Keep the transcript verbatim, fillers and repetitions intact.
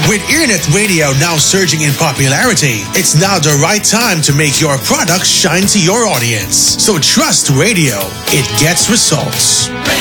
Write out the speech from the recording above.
With internet radio now surging in popularity, it's now the right time to make your product shine to your audience. So trust radio. It gets results.